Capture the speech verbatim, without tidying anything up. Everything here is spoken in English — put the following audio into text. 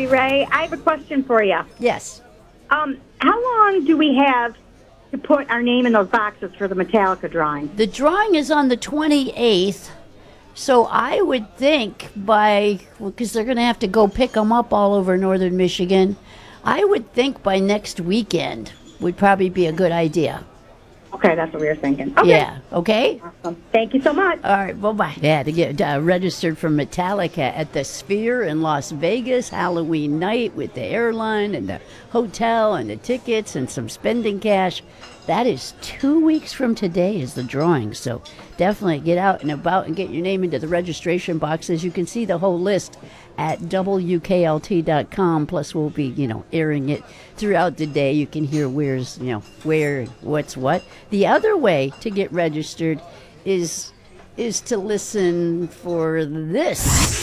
Ray. I have a question for you. Yes. Um, how long do we have to put our name in those boxes for the Metallica drawing? The drawing is on the twenty-eighth, so I would think by, because they're going to have to go pick them up all over northern Michigan, I would think by next weekend would probably be a good idea. Okay, that's what we were thinking. Okay. Yeah, okay? Awesome. Thank you so much. All right, bye-bye. Yeah, to get uh, registered for Metallica at the Sphere in Las Vegas, Halloween night with the airline and the hotel and the tickets and some spending cash. That is two weeks from today is the drawing, so definitely get out and about and get your name into the registration boxes. You can see the whole list at W K L T dot com. Plus, we'll be, you know, airing it throughout the day. You can hear where's, you know, where, what's what. The other way to get registered is is to listen for this.